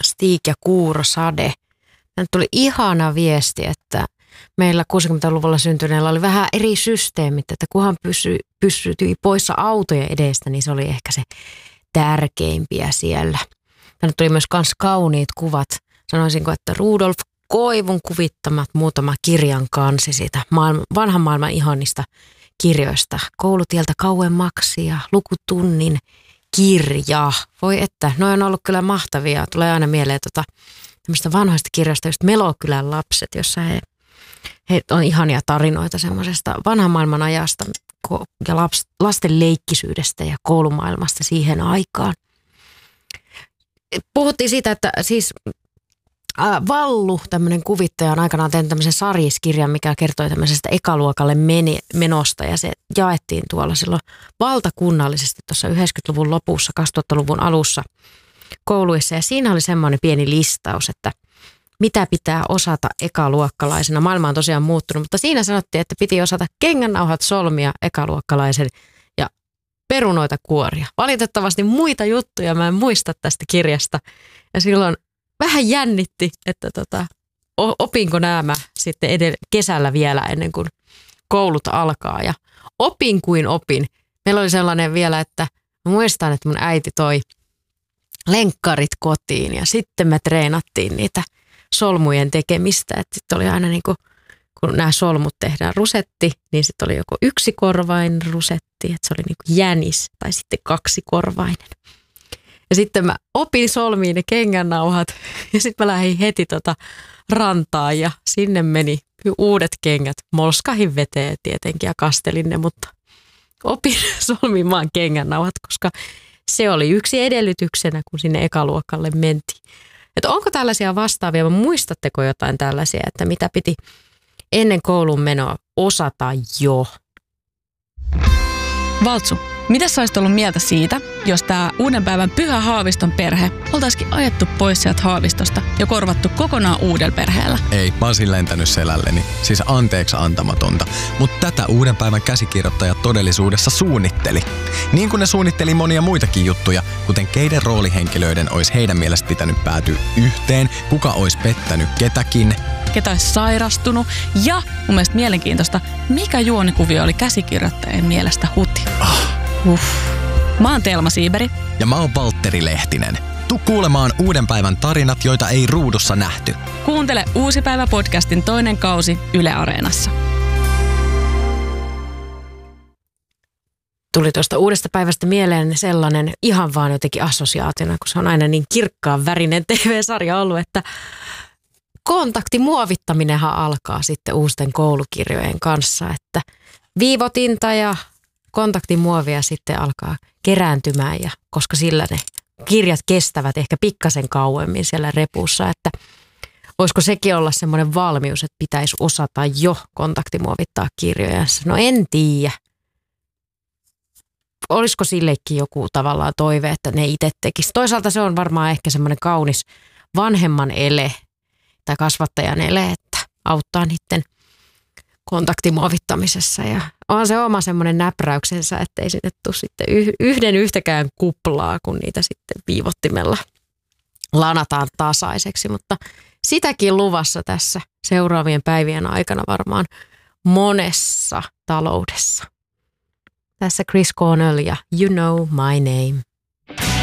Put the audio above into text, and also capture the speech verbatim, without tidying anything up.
Stig ja Kuuro Sade. Tänne tuli ihana viesti, että meillä kuusikymmentäluvulla syntyneellä oli vähän eri systeemit, että kunhan pysy, pysytyi poissa autojen edestä, niin se oli ehkä se tärkeimpiä siellä. Tänne tuli myös kans kauniit kuvat. Sanoisinko, että Rudolf Koivun kuvittamat muutama kirjan kansi siitä maailman, vanhan maailman ihanista kirjoista. Koulutieltä kauemmaksi ja lukutunnin kirja. Voi että, noi on ollut kyllä mahtavia. Tulee aina mieleen tota, tämmöistä vanhoista kirjoista, just Melokylän lapset, jossa he, he on ihania tarinoita semmoisesta vanhan maailman ajasta ja laps, lasten leikkisyydestä ja koulumaailmasta siihen aikaan. Puhuttiin siitä, että siis äh, Vallu, tämmöinen kuvittaja, on aikanaan tehnyt tämmöisen sarjiskirjan, mikä kertoi tämmöisestä ekaluokalle meni, menosta ja se jaettiin tuolla silloin valtakunnallisesti tuossa yhdeksänkymmentäluvun lopussa, kaksituhattaluvun alussa kouluissa ja siinä oli semmoinen pieni listaus, että mitä pitää osata ekaluokkalaisena. Maailma on tosiaan muuttunut, mutta siinä sanottiin, että piti osata kengännauhat solmia ekaluokkalaisen ja perunoita kuoria. Valitettavasti muita juttuja mä en muista tästä kirjasta ja silloin vähän jännitti, että tota, opinko nämä sitten edellä, kesällä vielä ennen kuin koulut alkaa ja opin kuin opin. Meillä oli sellainen vielä, että mä muistan, että mun äiti toi lenkkarit kotiin ja sitten me treenattiin niitä solmujen tekemistä. Että sitten oli aina niin kuin, kun nämä solmut tehdään rusetti, niin sitten oli joko yksikorvainen rusetti, että se oli niin kuin jänis tai sitten kaksikorvainen. Ja sitten mä opin solmiin ne kengännauhat ja sitten mä lähdin heti tota rantaan ja sinne meni uudet kengät. Molskahin veteen tietenkin ja kastelin ne, mutta opin solmimaan kengännauhat, koska se oli yksi edellytyksenä, kun sinne ekaluokalle mentiin. Että onko tällaisia vastaavia, muistatteko jotain tällaisia, että mitä piti ennen koulun menoa osata jo? Valtsu, mitä sä olisit ollut mieltä siitä, jos tää uuden päivän Pyhä Haaviston perhe oltaisikin ajettu pois sieltä Haavistosta ja korvattu kokonaan uudella perheellä? Ei, mä olisin lentänyt selälleni. Siis anteeksi antamatonta. Mutta tätä uuden päivän käsikirjoittaja todellisuudessa suunnitteli. Niin kuin ne suunnitteli monia muitakin juttuja, kuten keiden roolihenkilöiden olisi heidän mielestä pitänyt päätyä yhteen, kuka olisi pettänyt ketäkin, ketä olisi sairastunut ja mun mielestä mielenkiintoista, mikä juonikuvio oli käsikirjoittajien mielestä huti. Ah. Uff. Mä oon Telma Siiberi. Ja mä oon Valtteri Lehtinen. Tuu kuulemaan uuden päivän tarinat, joita ei ruudussa nähty. Kuuntele Uusi päivä podcastin toinen kausi Yle Areenassa. Tuli tuosta uudesta päivästä mieleen sellainen ihan vaan jotenkin assosiaationa, kun se on aina niin kirkkaan värinen T V-sarja ollut, että kontaktimuovittaminenhan alkaa sitten uusten koulukirjojen kanssa, että viivotinta ja kontaktimuovia sitten alkaa kerääntymään ja koska sillä ne kirjat kestävät ehkä pikkasen kauemmin siellä repussa, että voisiko sekin olla semmoinen valmius, että pitäisi osata jo kontaktimuovittaa kirjoja. No en tiedä. Olisiko sillekin joku tavallaan toive, että ne itse tekisi. Toisaalta se on varmaan ehkä semmoinen kaunis vanhemman ele tai kasvattajan ele, että auttaa niiden kontaktimuovittamisessa. Ja on se oma semmoinen näpräyksensä, ettei sinne tule sitten yhden yhtäkään kuplaa, kun niitä sitten viivottimella lanataan tasaiseksi. Mutta sitäkin luvassa tässä seuraavien päivien aikana varmaan monessa taloudessa. Tässä Chris Cornell ja You Know My Name.